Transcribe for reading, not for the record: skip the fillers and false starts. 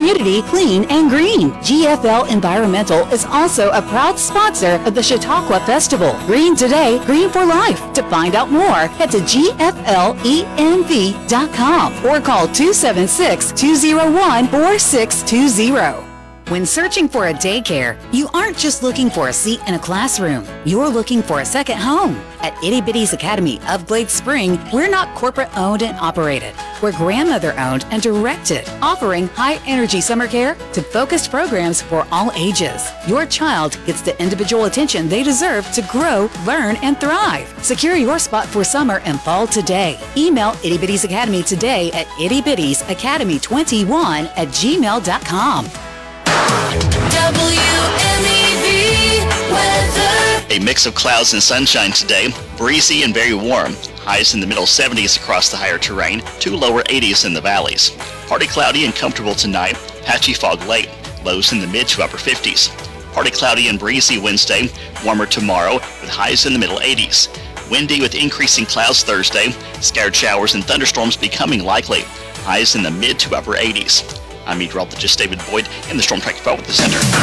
community clean and green. GFL Environmental is also a proud sponsor of the Chautauqua Festival. Green today, green for life. To find out more, head to GFLENV.com or call 276-201-4620. When searching for a daycare, you aren't just looking for a seat in a classroom. You're looking for a second home. At Itty Bitty's Academy of Glade Spring, we're not corporate owned and operated. We're grandmother owned and directed, offering high-energy summer care to focused programs for all ages. Your child gets the individual attention they deserve to grow, learn, and thrive. Secure your spot for summer and fall today. Email Itty Bitty's Academy today at ittybittiesacademy21@gmail.com. WMEV weather. A mix of clouds and sunshine today, breezy and very warm. Highs in the middle 70s across the higher terrain, to lower 80s in the valleys. Partly cloudy and comfortable tonight, patchy fog late, lows in the mid to upper 50s. Partly cloudy and breezy Wednesday, warmer tomorrow with highs in the middle 80s. Windy with increasing clouds Thursday, scattered showers and thunderstorms becoming likely. Highs in the mid to upper 80s. I'm meteorologist David Boyd in the Storm Track 4 with the Center.